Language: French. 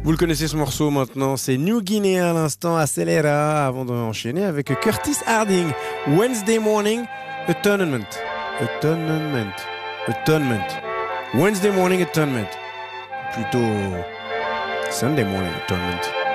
Vous le connaissez ce morceau maintenant, c'est New Guinea à l'instant, Acelera, avant d'enchaîner avec Curtis Harding, Wednesday Morning, Atonement. Atonement. Atonement. Wednesday Morning Atonement. Plutôt Sunday Morning Atonement.